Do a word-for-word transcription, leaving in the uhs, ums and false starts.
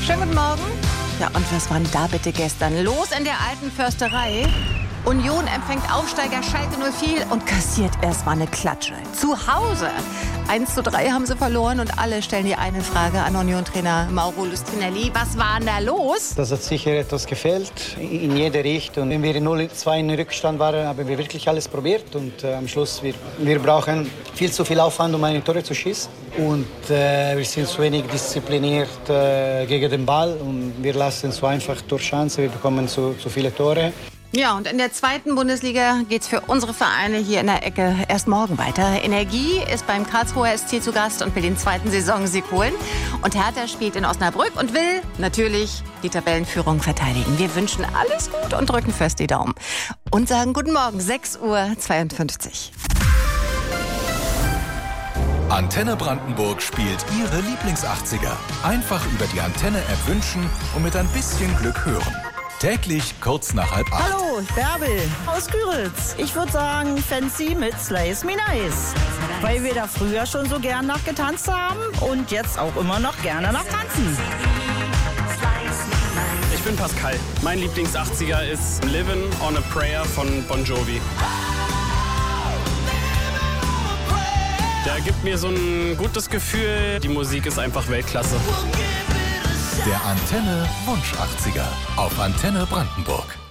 Schönen guten Morgen. Ja, und was war denn da bitte gestern los in der alten Försterei? Union empfängt Aufsteiger Schalke null vier und kassiert erstmal eine Klatsche. Zu Hause. eins zu drei haben sie verloren und alle stellen die eine Frage an Union-Trainer Mauro Lustrinelli. Was war denn da los? Das hat sicher etwas gefehlt, in jede Richtung. Wenn wir null zwei in Rückstand waren, haben wir wirklich alles probiert. Und äh, am Schluss, wir, wir brauchen viel zu viel Aufwand, um eine Tore zu schießen. Und äh, wir sind zu wenig diszipliniert äh, gegen den Ball. Und wir lassen zu einfach Torchancen, wir bekommen zu, zu viele Tore. Ja, und in der zweiten Bundesliga geht's für unsere Vereine hier in der Ecke erst morgen weiter. Energie ist beim Karlsruher S C zu Gast und will den zweiten Saisonsieg holen. Und Hertha spielt in Osnabrück und will natürlich die Tabellenführung verteidigen. Wir wünschen alles gut und drücken fest die Daumen. Und sagen guten Morgen, sechs Uhr zweiundfünfzig. Antenne Brandenburg spielt Ihre Lieblings-achtziger. Einfach über die Antenne-App wünschen und mit ein bisschen Glück hören. Täglich kurz nach halb acht. Hallo, Bärbel aus Küritz. Ich würde sagen Fancy mit Slice Me Nice. Weil wir da früher schon so gern nach getanzt haben und jetzt auch immer noch gerne nach tanzen. Ich bin Pascal. Mein Lieblings-achtziger ist Livin' on a Prayer von Bon Jovi. Der gibt mir so ein gutes Gefühl. Die Musik ist einfach Weltklasse. Der Antenne Wunsch achtziger auf Antenne Brandenburg.